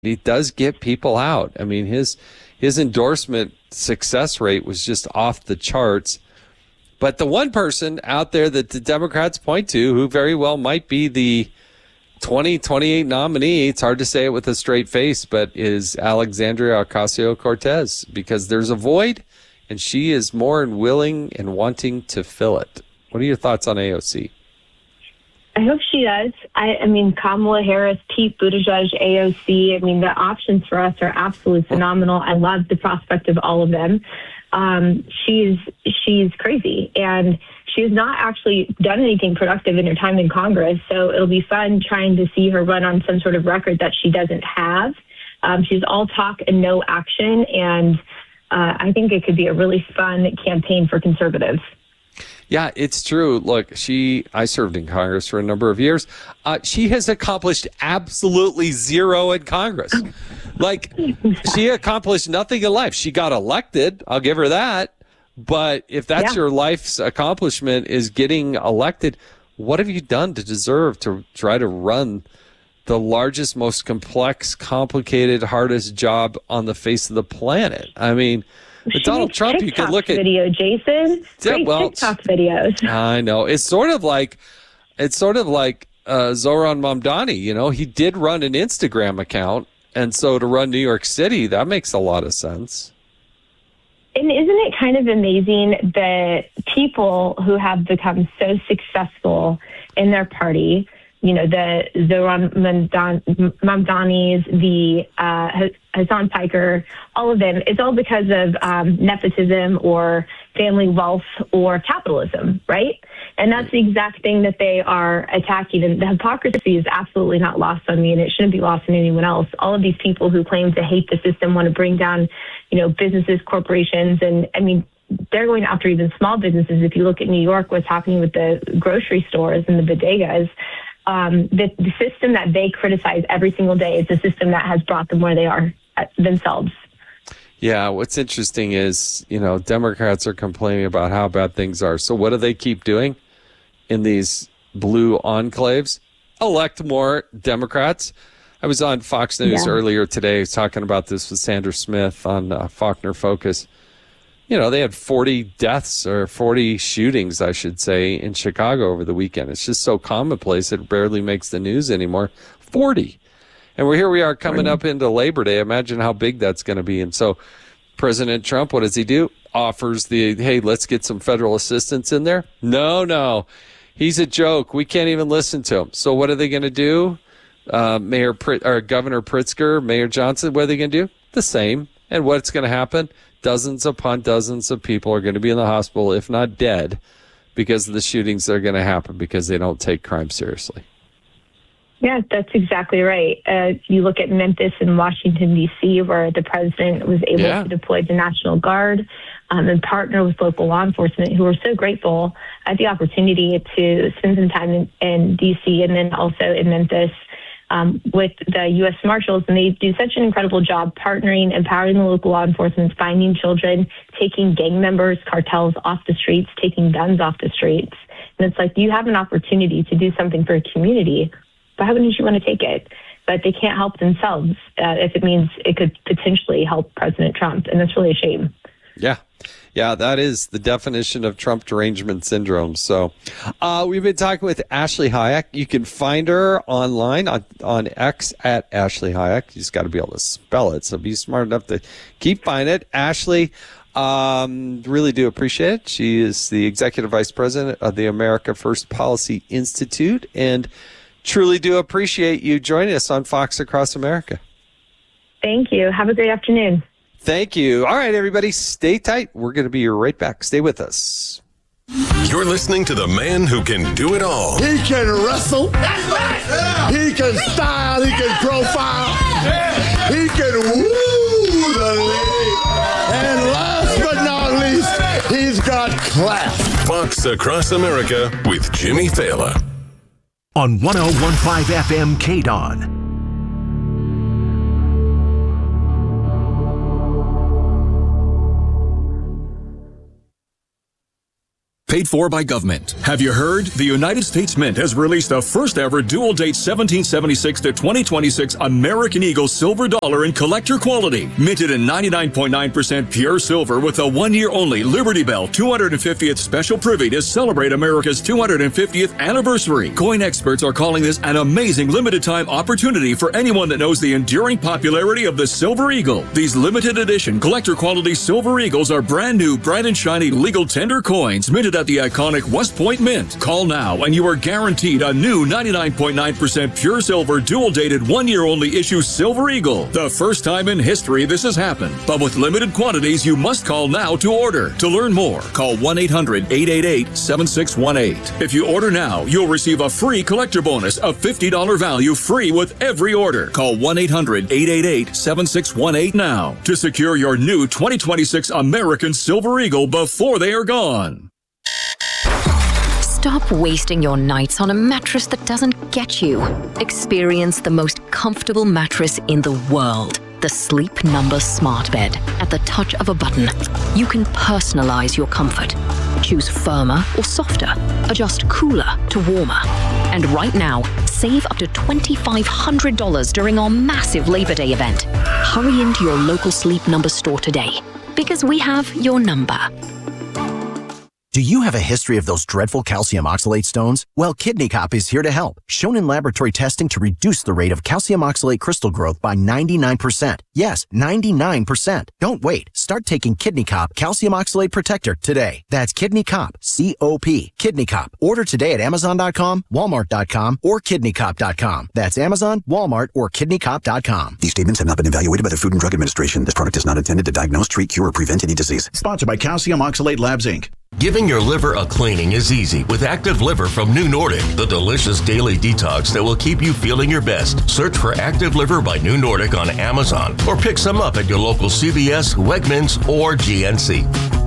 He does get people out. I mean, his endorsement success rate was just off the charts. But the one person out there that the Democrats point to who very well might be the 2028 nominee, it's hard to say it with a straight face, but is Alexandria Ocasio-Cortez, because there's a void and she is more than willing and wanting to fill it. What are your thoughts on AOC? I hope she does. I mean, Kamala Harris, Pete Buttigieg, AOC, I mean, the options for us are absolutely phenomenal. I love the prospect of all of them. She's crazy, and she has not actually done anything productive in her time in Congress. So it'll be fun trying to see her run on some sort of record that she doesn't have. She's all talk and no action, and I think it could be a really fun campaign for conservatives. Yeah, it's true. Look, I served in Congress for a number of years. She has accomplished absolutely zero in Congress. Like, she accomplished nothing in life. She got elected. I'll give her that. But if that's your life's accomplishment is getting elected, what have you done to deserve to try to run the largest, most complex, complicated, hardest job on the face of the planet? I mean, with Donald Trump, TikTok you could look at video, Jason. Great TikTok videos. I know. It's sort of like Zoran Mamdani. You know, he did run an Instagram account, and so to run New York City, that makes a lot of sense. And isn't it kind of amazing that people who have become so successful in their party, you know, the Zoran Mamdanis, the Hassan Piker, all of them, it's all because of nepotism or family wealth or capitalism, right? And that's the exact thing that they are attacking. And the hypocrisy is absolutely not lost on me, and it shouldn't be lost on anyone else. All of these people who claim to hate the system want to bring down, you know, businesses, corporations, and I mean, they're going after even small businesses. If you look at New York, what's happening with the grocery stores and the bodegas, the system that they criticize every single day is the system that has brought them where they are themselves. Yeah, what's interesting is, you know, Democrats are complaining about how bad things are. So what do they keep doing in these blue enclaves? Elect more Democrats. I was on Fox News earlier today talking about this with Sandra Smith on Faulkner Focus. You know, they had 40 deaths or 40 shootings, I should say, in Chicago over the weekend. It's just so commonplace it barely makes the news anymore. 40. And here we are coming up into Labor Day. Imagine how big that's going to be. And so President Trump, what does he do? Offers hey, let's get some federal assistance in there. No. He's a joke. We can't even listen to him. So what are they going to do? Governor Pritzker, Mayor Johnson, what are they going to do? The same. And what's going to happen? Dozens upon dozens of people are going to be in the hospital, if not dead, because of the shootings that are going to happen because they don't take crime seriously. Yeah, that's exactly right. You look at Memphis and Washington, D.C., where the president was able to deploy the National Guard and partner with local law enforcement, who were so grateful at the opportunity to spend some time in D.C. and then also in Memphis with the U.S. Marshals. And they do such an incredible job partnering, empowering the local law enforcement, finding children, taking gang members, cartels off the streets, taking guns off the streets. And it's like, you have an opportunity to do something for a community. Why wouldn't you want to take it? But they can't help themselves if it means it could potentially help President Trump. And that's really a shame. Yeah, that is the definition of Trump derangement syndrome. So we've been talking with Ashley Hayek. You can find her online on X at Ashley Hayek. You just got to be able to spell it. So be smart enough to keep finding it. Ashley, really do appreciate it. She is the executive vice president of the America First Policy Institute, and truly do appreciate you joining us on Fox Across America. Thank you. Have a great afternoon. Thank you. All right, everybody, stay tight. We're going to be right back. Stay with us. You're listening to the man who can do it all. He can wrestle. That's right. Yeah. He can style. He can profile. Yeah. He can woo the lady. And last but not least, he's got class. Fox Across America with Jimmy Fallon. On 101.5 FM KDON. paid for by government. Have you heard? The United States Mint has released the first ever dual date 1776 to 2026 American Eagle silver dollar in collector quality. Minted in 99.9% pure silver with a 1 year only Liberty Bell 250th special privy to celebrate America's 250th anniversary. Coin experts are calling this an amazing limited time opportunity for anyone that knows the enduring popularity of the Silver Eagle. These limited edition collector quality Silver Eagles are brand new, bright and shiny legal tender coins minted at the iconic West Point Mint. Call now and you are guaranteed a new 99.9% pure silver dual dated 1 year only issue Silver Eagle. The first time in history this has happened, but with limited quantities you must call now to order. To learn more, call 1-800-888-7618. If you order now, you'll receive a free collector bonus of $50 value free with every order. Call 1-800-888-7618 now to secure your new 2026 American Silver Eagle before they are gone. Stop wasting your nights on a mattress that doesn't get you. Experience the most comfortable mattress in the world. The Sleep Number Smart Bed. At the touch of a button, you can personalize your comfort. Choose firmer or softer. Adjust cooler to warmer. And right now, save up to $2,500 during our massive Labor Day event. Hurry into your local Sleep Number store today, because we have your number. Do you have a history of those dreadful calcium oxalate stones? Well, Kidney Cop is here to help. Shown in laboratory testing to reduce the rate of calcium oxalate crystal growth by 99%. Yes, 99%. Don't wait. Start taking Kidney Cop Calcium Oxalate Protector today. That's Kidney Cop, C-O-P, Kidney Cop. Order today at Amazon.com, Walmart.com, or KidneyCop.com. That's Amazon, Walmart, or KidneyCop.com. These statements have not been evaluated by the Food and Drug Administration. This product is not intended to diagnose, treat, cure, or prevent any disease. Sponsored by Calcium Oxalate Labs, Inc. Giving your liver a cleaning is easy with Active Liver from New Nordic, the delicious daily detox that will keep you feeling your best. Search for Active Liver by New Nordic on Amazon or pick some up at your local CVS, Wegmans, or GNC.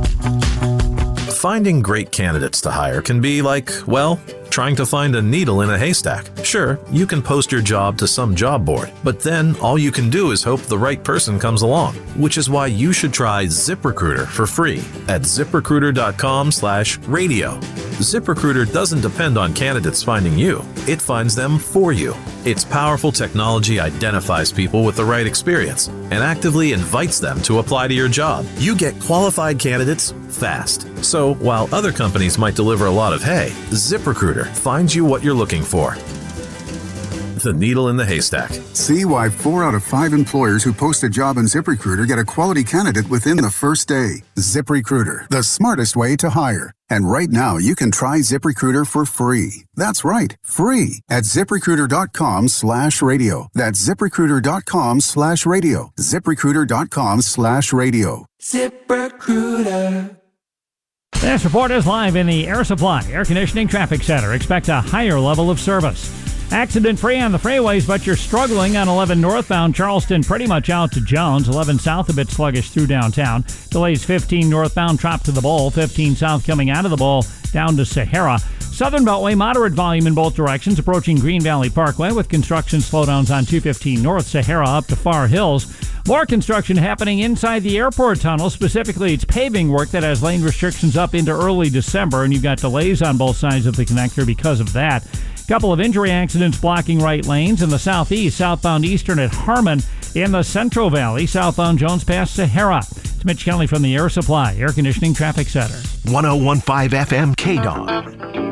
Finding great candidates to hire can be like, well, trying to find a needle in a haystack. Sure, you can post your job to some job board, but then all you can do is hope the right person comes along, which is why you should try ZipRecruiter for free at ZipRecruiter.com/radio. ZipRecruiter doesn't depend on candidates finding you. It finds them for you. Its powerful technology identifies people with the right experience and actively invites them to apply to your job. You get qualified candidates fast. So while other companies might deliver a lot of hay, ZipRecruiter finds you what you're looking for. The needle in the haystack. See why 4 out of 5 employers who post a job in ZipRecruiter get a quality candidate within the first day. ZipRecruiter, the smartest way to hire. And right now, you can try ZipRecruiter for free. That's right, free at ZipRecruiter.com/radio. That's ZipRecruiter.com/radio. ZipRecruiter.com/radio. ZipRecruiter. This report is live in the Air Supply Air Conditioning Traffic Center. Expect a higher level of service. Accident-free on the freeways, but you're struggling on 11 northbound Charleston, pretty much out to Jones. 11 south, a bit sluggish through downtown. Delays 15 northbound, Trop to the Bowl. 15 south coming out of the Bowl down to Sahara. Southern Beltway, moderate volume in both directions, approaching Green Valley Parkway with construction slowdowns on 215 north, Sahara up to Far Hills. More construction happening inside the airport tunnel. Specifically, it's paving work that has lane restrictions up into early December, and you've got delays on both sides of the connector because of that. Couple of injury accidents blocking right lanes in the southeast, southbound eastern at Harmon. In the Central Valley, southbound Jones Pass Sahara. It's Mitch Kelly from the Air Supply Air Conditioning Traffic Center. 101.5 FM KDON.